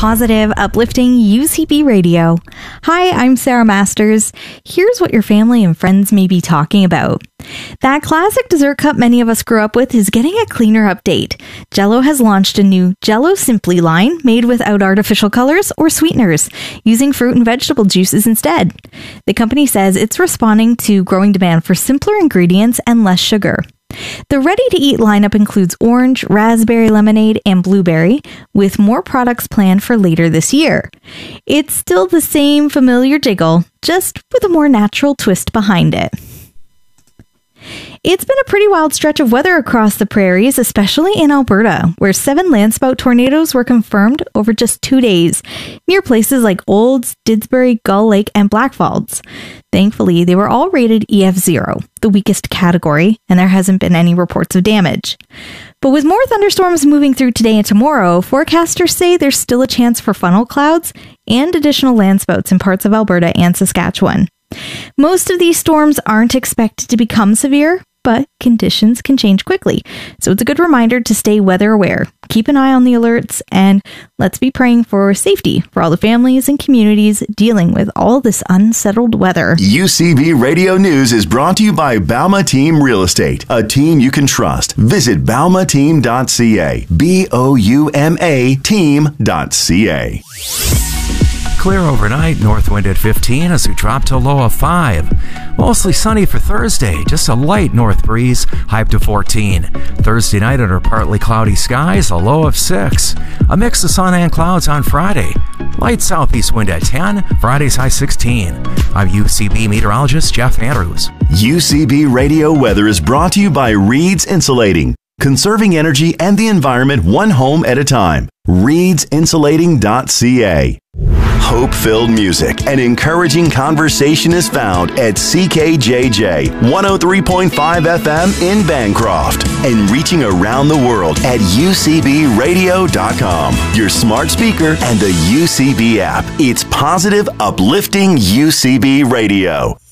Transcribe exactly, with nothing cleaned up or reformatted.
positive, uplifting U C B Radio. Hi, I'm Sarah Masters. Here's what your family and friends may be talking about. That classic dessert cup many of us grew up with is getting a cleaner update. Jell-O has launched a new Jell-O Simply line made without artificial colors or sweeteners, using fruit and vegetable juices instead. The company says it's responding to growing demand for simpler ingredients and less sugar. The ready-to-eat lineup includes orange, raspberry lemonade, and blueberry, with more products planned for later this year. It's still the same familiar jiggle, just with a more natural twist behind it. It's been a pretty wild stretch of weather across the prairies, especially in Alberta, where seven landspout tornadoes were confirmed over just two days, near places like Olds, Didsbury, Gull Lake, and Blackfalds. Thankfully, they were all rated E F zero, the weakest category, and there hasn't been any reports of damage. But with more thunderstorms moving through today and tomorrow, forecasters say there's still a chance for funnel clouds and additional landspouts in parts of Alberta and Saskatchewan. Most of these storms aren't expected to become severe, but conditions can change quickly. So it's a good reminder to stay weather aware, keep an eye on the alerts, and let's be praying for safety for all the families and communities dealing with all this unsettled weather. U C B Radio News is brought to you by Bauma Team Real Estate, a team you can trust. Visit bauma team dot c a, B O U M A team dot c a. Clear overnight, north wind at fifteen as we drop to a low of five. Mostly sunny for Thursday, just a light north breeze, high up to fourteen. Thursday night under partly cloudy skies, a low of six. A mix of sun and clouds on Friday. Light southeast wind at ten, Friday's high sixteen. I'm U C B meteorologist Jeff Andrews. U C B Radio Weather is brought to you by Reed's Insulating, conserving energy and the environment one home at a time. reeds insulating dot c a. Hope-filled music and encouraging conversation is found at C K J J one oh three point five F M in Bancroft and reaching around the world at U C B radio dot com, your smart speaker and the U C B app. It's positive, uplifting U C B Radio.